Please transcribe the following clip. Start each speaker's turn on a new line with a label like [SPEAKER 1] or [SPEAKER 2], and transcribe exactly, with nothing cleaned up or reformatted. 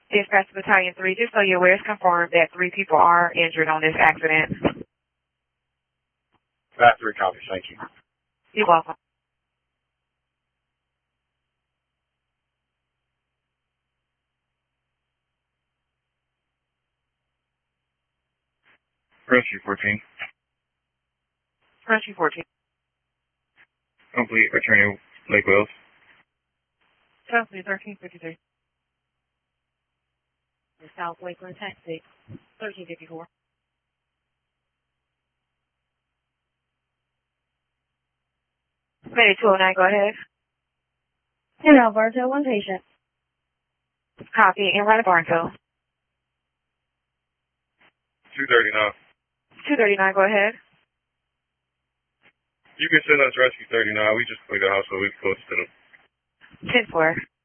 [SPEAKER 1] Dispatch Battalion three, just so you're aware, it's confirmed that three people are injured on this accident.
[SPEAKER 2] Bat three copies, thank you.
[SPEAKER 1] You're welcome.
[SPEAKER 2] Rescue fourteen.
[SPEAKER 1] Rescue fourteen.
[SPEAKER 2] Complete, returning Lake Wales.
[SPEAKER 1] Chelsea, thirteen fifty-three.
[SPEAKER 3] South Lakeland Taxi, thirteen fifty-four.
[SPEAKER 1] Mayday two oh nine, go ahead.
[SPEAKER 3] In Alberto, one patient.
[SPEAKER 1] Copy, en route to Barnesville.
[SPEAKER 2] two thirty-nine.
[SPEAKER 1] two thirty-nine, go ahead.
[SPEAKER 2] You can send us Rescue thirty-nine. We just cleared the house, so we've close to them.
[SPEAKER 1] ten four.